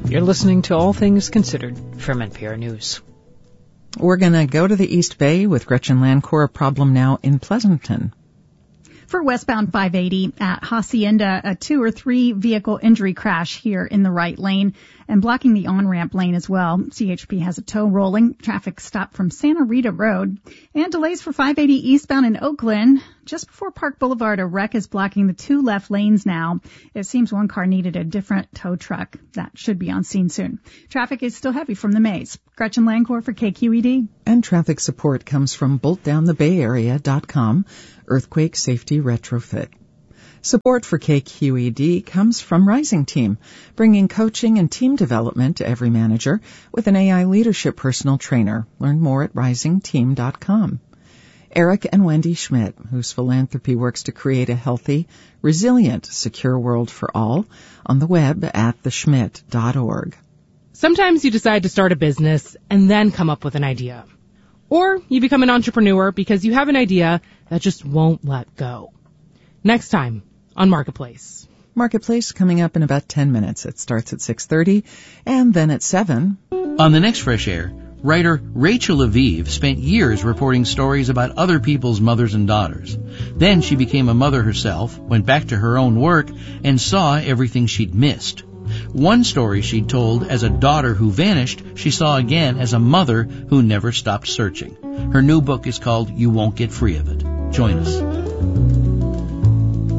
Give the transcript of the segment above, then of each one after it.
You're listening to All Things Considered from NPR News. We're going to go to the East Bay with Gretchen Lancourt, a problem now in Pleasanton. For westbound 580 at Hacienda, a 2 or 3 vehicle injury crash here in the right lane and blocking the on-ramp lane as well. CHP has a tow rolling. Traffic stopped from Santa Rita Road. And delays for 580 eastbound in Oakland. Just before Park Boulevard, a wreck is blocking the 2 left lanes now. It seems one car needed a different tow truck. That should be on scene soon. Traffic is still heavy from the maze. Gretchen Lancourt for KQED. And traffic support comes from BoltDownTheBayArea.com, Earthquake Safety Retrofit. Support for KQED comes from Rising Team, bringing coaching and team development to every manager with an AI leadership personal trainer. Learn more at risingteam.com. Eric and Wendy Schmidt, whose philanthropy works to create a healthy, resilient, secure world for all, on the web at theschmidt.org. Sometimes you decide to start a business and then come up with an idea. Or you become an entrepreneur because you have an idea that just won't let go. Next time on Marketplace. Marketplace coming up in about 10 minutes. It starts at 6:30 and then at 7. On the next Fresh Air, writer Rachel Aviv spent years reporting stories about other people's mothers and daughters. Then she became a mother herself, went back to her own work, and saw everything she'd missed. One story she'd told as a daughter who vanished, she saw again as a mother who never stopped searching. Her new book is called You Won't Get Free of It. Join us.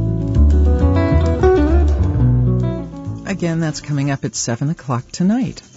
Again, that's coming up at 7 o'clock tonight.